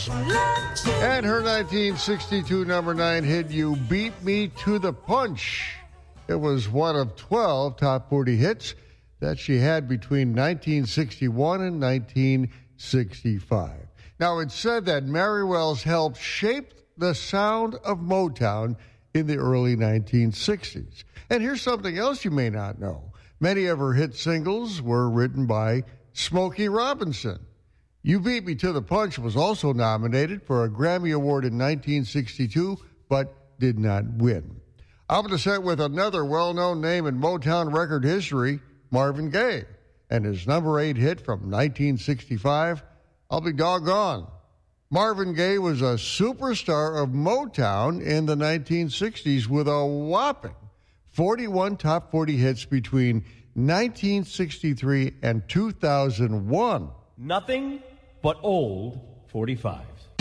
And her 1962 number 9 hit, You Beat Me to the Punch. It was one of 12 top 40 hits that she had between 1961 and 1965. Now, it's said that Mary Wells helped shape the sound of Motown in the early 1960s. And here's something else you may not know. Many of her hit singles were written by Smokey Robinson. You Beat Me to the Punch was also nominated for a Grammy Award in 1962, but did not win. I'm going to set with another well-known name in Motown record history, Marvin Gaye, and his number 8 hit from 1965, I'll Be Doggone. Marvin Gaye was a superstar of Motown in the 1960s with a whopping 41 top 40 hits between 1963 and 2001. Nothing but old 45s.